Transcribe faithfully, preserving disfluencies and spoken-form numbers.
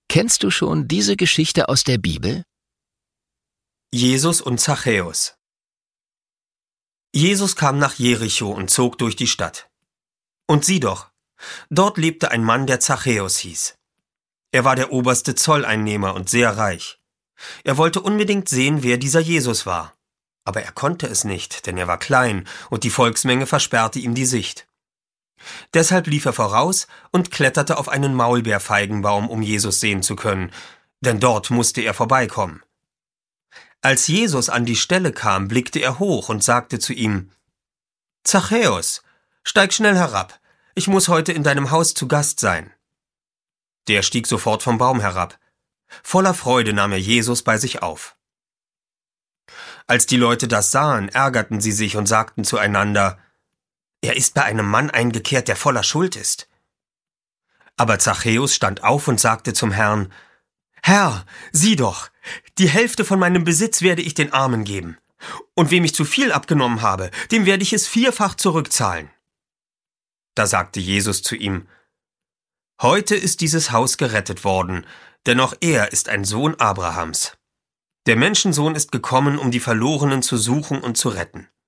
Kennst du schon diese Geschichte aus der Bibel? Jesus und Zachäus. Jesus kam nach Jericho und zog durch die Stadt. Und sieh doch, dort lebte ein Mann, der Zachäus hieß. Er war der oberste Zolleinnehmer und sehr reich. Er wollte unbedingt sehen, wer dieser Jesus war. Aber er konnte es nicht, denn er war klein und die Volksmenge versperrte ihm die Sicht. Deshalb lief er voraus und kletterte auf einen Maulbeerfeigenbaum, um Jesus sehen zu können, denn dort musste er vorbeikommen. Als Jesus an die Stelle kam, blickte er hoch und sagte zu ihm: »Zachäus, steig schnell herab, ich muss heute in deinem Haus zu Gast sein.« Der stieg sofort vom Baum herab. Voller Freude nahm er Jesus bei sich auf. Als die Leute das sahen, ärgerten sie sich und sagten zueinander: »Er ist bei einem Mann eingekehrt, der voller Schuld ist.« Aber Zachäus stand auf und sagte zum Herrn: »Herr, sieh doch, die Hälfte von meinem Besitz werde ich den Armen geben. Und wem ich zu viel abgenommen habe, dem werde ich es vierfach zurückzahlen.« Da sagte Jesus zu ihm: »Heute ist dieses Haus gerettet worden, denn auch er ist ein Sohn Abrahams. Der Menschensohn ist gekommen, um die Verlorenen zu suchen und zu retten.«